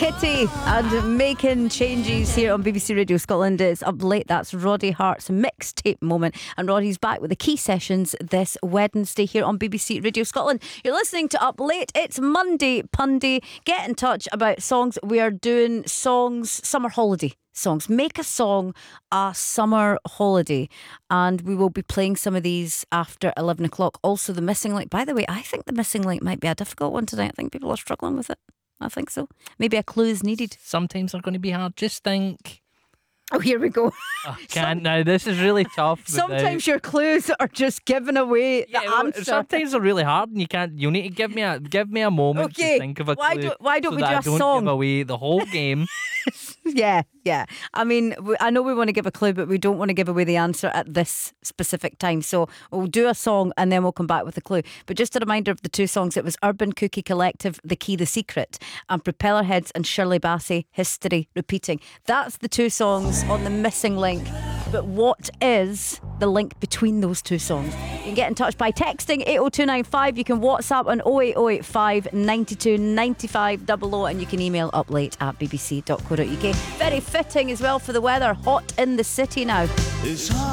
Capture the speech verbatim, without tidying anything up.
Kitty and Making Changes here on B B C Radio Scotland. It's Up Late. That's Roddy Hart's mixtape moment, and Roddy's back with the key sessions this Wednesday here on B B C Radio Scotland. You're listening to Up Late. It's Monday Punday. Get in touch about songs. We are doing songs, summer holiday songs. Make a song a summer holiday, and we will be playing some of these after eleven o'clock. Also, the missing link. By the way, I think the missing link might be a difficult one tonight. I think people are struggling with it. I think so. Maybe a clue is needed. Sometimes they're going to be hard. Just think. Oh, here we go. I can't now. This is really tough. Sometimes your clues are just giving away the yeah, answer. Sometimes they're really hard, and you can't. You need to give me a give me a moment okay. to think of a why clue. Do, why don't so we that do I a don't song? Give away the whole game. Yeah, yeah. I mean, I know we want to give a clue, but we don't want to give away the answer at this specific time. So we'll do a song and then we'll come back with a clue. But just a reminder of the two songs. It was Urban Cookie Collective, The Key, The Secret, and Propellerheads and Shirley Bassey, History Repeating. That's the two songs on the missing link. But what is the link between those two songs? You can get in touch by texting eight oh two nine five. You can WhatsApp on oh eight oh eight five nine two nine five double oh, and you can email uplate at b b c dot co dot u k. Very fitting as well for the weather. Hot in the city now. It's hot.